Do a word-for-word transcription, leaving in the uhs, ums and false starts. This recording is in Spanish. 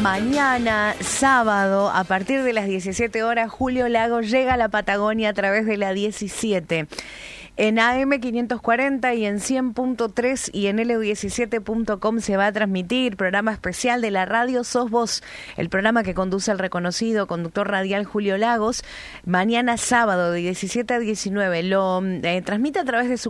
Mañana, sábado, a partir de las diecisiete horas, Julio Lagos llega a la Patagonia a través de la diecisiete. En A M quinientos cuarenta y en cien punto tres y en L diecisiete punto com se va a transmitir programa especial de la radio Sos Vos, el programa que conduce el reconocido conductor radial Julio Lagos. Mañana sábado de diecisiete a diecinueve lo eh, transmite a través de su